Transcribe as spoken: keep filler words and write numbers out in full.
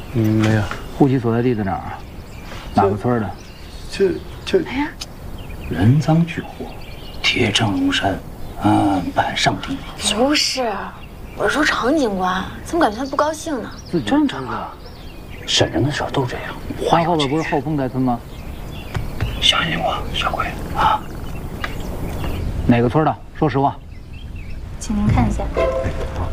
嗯，没有。 户籍所在地在哪儿？哪个村的？ 这这。 哎呀， 人赃俱获，铁证如山，案板上钉。 不是，我是说常警官，怎么感觉他不高兴呢？ 自己正常啊，审人的时候都这样。 他后边不是后丰台村吗？ 相信我，小鬼啊。 哪个村的？说实话。 请您看一下。